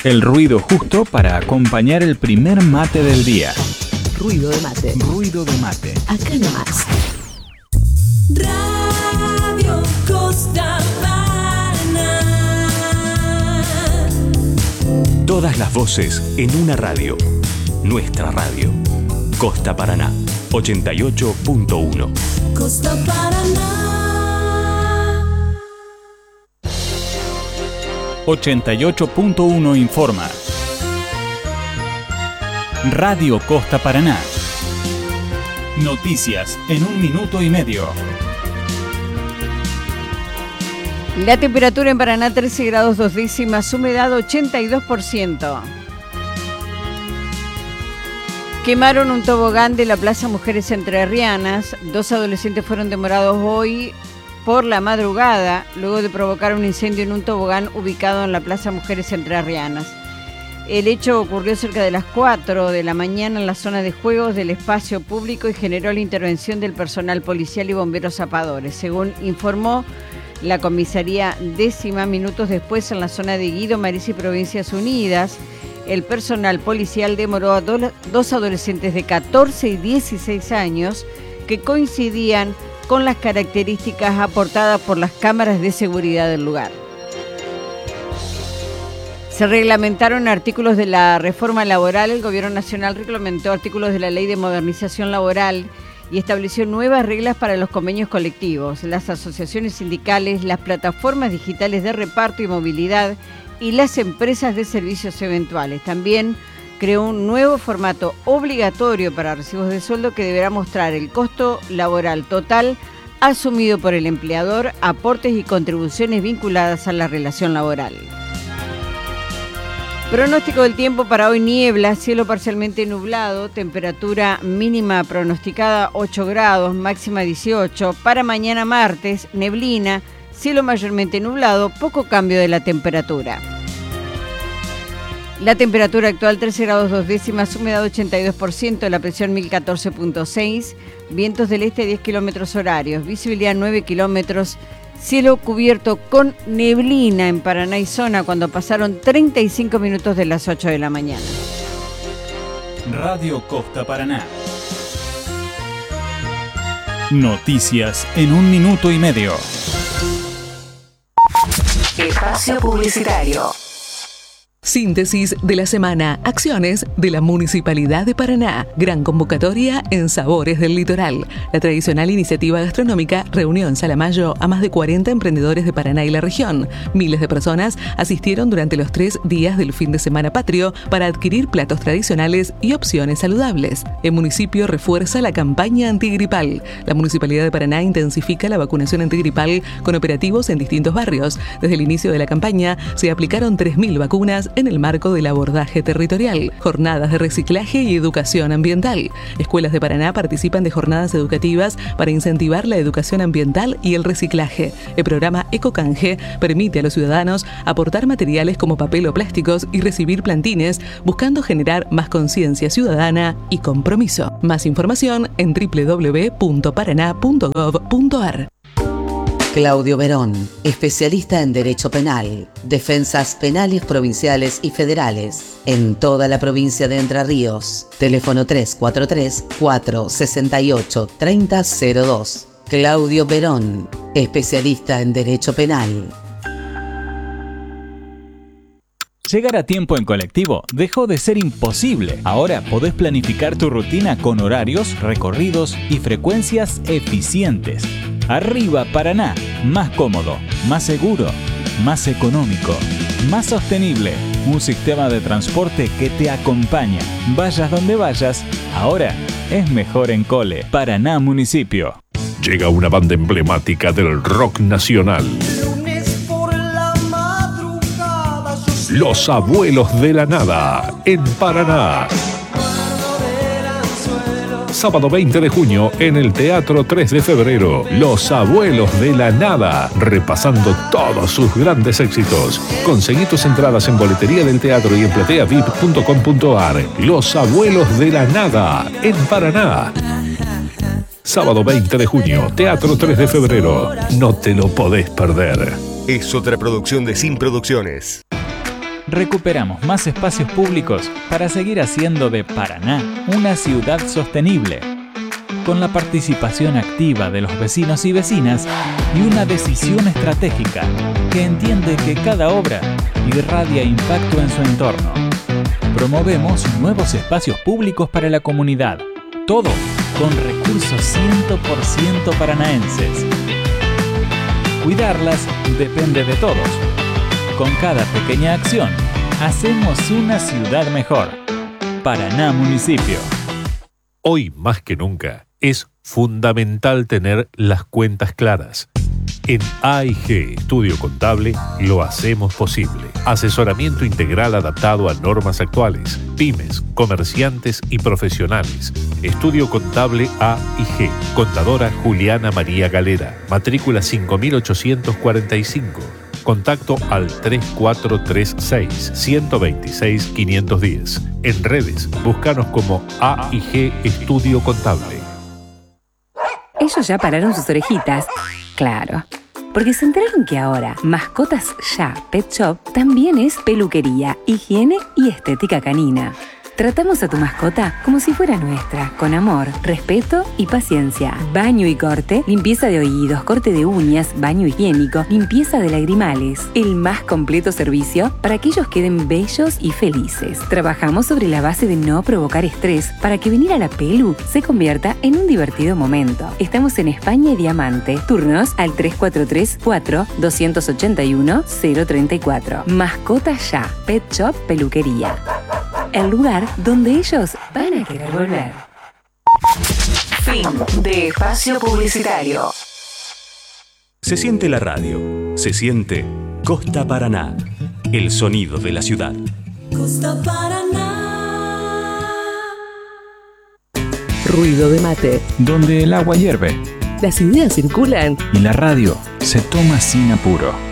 El ruido justo para acompañar el primer mate del día. Ruido de mate. Ruido de mate. Acá nomás. Radio Costa Paraná. Todas las voces en una radio. Nuestra radio. Costa Paraná, 88.1. Costa Paraná. 88.1 informa. Radio Costa Paraná. Noticias en 1 minuto y medio. La temperatura en Paraná 13 grados 2 décimas, humedad 82%. Quemaron un tobogán de la Plaza Mujeres Entrerrianas. 2 adolescentes fueron demorados hoy por la madrugada, luego de provocar un incendio en un tobogán ubicado en la Plaza Mujeres Entrerrianas. El hecho ocurrió cerca de las 4 de la mañana en la zona de juegos del espacio público y generó la intervención del personal policial y bomberos zapadores. Según informó la comisaría 10ª, minutos después en la zona de Guido, Maris y Provincias Unidas, el personal policial demoró a 2 adolescentes de 14 y 16 años que coincidían con las características aportadas por las cámaras de seguridad del lugar. Se reglamentaron artículos de la reforma laboral. El Gobierno Nacional reglamentó artículos de la Ley de Modernización Laboral y estableció nuevas reglas para los convenios colectivos, las asociaciones sindicales, las plataformas digitales de reparto y movilidad y las empresas de servicios eventuales. También creó un nuevo formato obligatorio para recibos de sueldo que deberá mostrar el costo laboral total asumido por el empleador, aportes y contribuciones vinculadas a la relación laboral. Pronóstico del tiempo para hoy: niebla, cielo parcialmente nublado, temperatura mínima pronosticada 8 grados, máxima 18. Para mañana martes, neblina, cielo mayormente nublado, poco cambio de la temperatura. La temperatura actual 13 grados 2 décimas, humedad 82%, la presión 1014.6, vientos del este 10 kilómetros horarios, visibilidad 9 kilómetros, cielo cubierto con neblina en Paraná y zona cuando pasaron 35 minutos de las 8 de la mañana. Radio Costa Paraná. Noticias en 1 minuto y medio. Espacio publicitario. Síntesis de la semana. Acciones de la Municipalidad de Paraná. Gran convocatoria en Sabores del Litoral. La tradicional iniciativa gastronómica reunió en Salamayo a más de 40 emprendedores de Paraná y la región. Miles de personas asistieron durante los 3 días del fin de semana patrio para adquirir platos tradicionales y opciones saludables. El municipio refuerza la campaña antigripal. La Municipalidad de Paraná intensifica la vacunación antigripal con operativos en distintos barrios. Desde el inicio de la campaña se aplicaron 3.000 vacunas en el marco del abordaje territorial, jornadas de reciclaje y educación ambiental. Escuelas de Paraná participan de jornadas educativas para incentivar la educación ambiental y el reciclaje. El programa Ecocanje permite a los ciudadanos aportar materiales como papel o plásticos y recibir plantines, buscando generar más conciencia ciudadana y compromiso. Más información en www.paraná.gov.ar. Claudio Verón, especialista en Derecho Penal, defensas penales provinciales y federales, en toda la provincia de Entre Ríos. Teléfono 343-468-3002. Claudio Verón, especialista en Derecho Penal. Llegar a tiempo en colectivo dejó de ser imposible. Ahora podés planificar tu rutina con horarios, recorridos y frecuencias eficientes. Arriba Paraná, más cómodo, más seguro, más económico, más sostenible. Un sistema de transporte que te acompaña. Vayas donde vayas, ahora es mejor en Cole. Paraná Municipio. Llega una banda emblemática del rock nacional. Los Abuelos de la Nada, en Paraná. Sábado 20 de junio en el Teatro 3 de Febrero. Los Abuelos de la Nada, repasando todos sus grandes éxitos. Conseguí tus entradas en boletería del teatro y en plateavip.com.ar. Los Abuelos de la Nada, en Paraná. Sábado 20 de junio, Teatro 3 de Febrero. No te lo podés perder. Es otra producción de Sin Producciones. recuperamos más espacios públicos para seguir haciendo de Paraná una ciudad sostenible, con la participación activa de los vecinos y vecinas y una decisión estratégica que entiende que cada obra irradia impacto en su entorno. Promovemos nuevos espacios públicos para la comunidad, todo con recursos 100% paranaenses. Cuidarlas depende de todos. Con cada pequeña acción, hacemos una ciudad mejor. Paraná Municipio. Hoy más que nunca es fundamental tener las cuentas claras. En AIG Estudio Contable lo hacemos posible. Asesoramiento integral adaptado a normas actuales, pymes, comerciantes y profesionales. Estudio Contable AIG. Contadora Juliana María Galera. Matrícula 5845. Contacto al 3436-126-510. En redes, búscanos como AIG Estudio Contable. Ellos ya pararon sus orejitas. Claro, porque se enteraron que ahora Mascotas Ya Pet Shop también es peluquería, higiene y estética canina. Tratamos a tu mascota como si fuera nuestra, con amor, respeto y paciencia. Baño y corte, limpieza de oídos, corte de uñas, baño higiénico, limpieza de lagrimales. El más completo servicio para que ellos queden bellos y felices. Trabajamos sobre la base de no provocar estrés para que venir a la pelu se convierta en un divertido momento. Estamos en España y Diamante. Turnos al 3434-281-034. Mascotas Ya Pet Shop Peluquería. El lugar donde ellos van a querer volver. Fin de espacio publicitario. Se siente la radio, se siente Costa Paraná, el sonido de la ciudad. Costa Paraná. Ruido de mate. Donde el agua hierve Las ideas circulan y la radio se toma sin apuro.